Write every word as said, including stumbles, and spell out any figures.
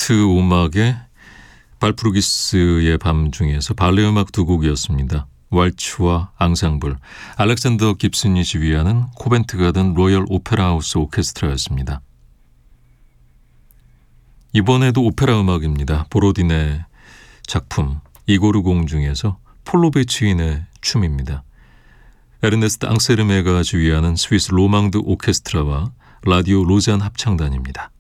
콘서트 음악의 발프루기스의 밤 중에서 발레 음악 두 곡이었습니다. 왈츠와 앙상블, 알렉산더 깁슨이 지휘하는 코벤트 가든 로열 오페라 하우스 오케스트라였습니다. 이번에도 오페라 음악입니다. 보로딘의 작품 이고르 공 중에서 폴로베츠인의 춤입니다. 에르네스트 앙세르메가 지휘하는 스위스 로망드 오케스트라와 라디오 로잔 합창단입니다.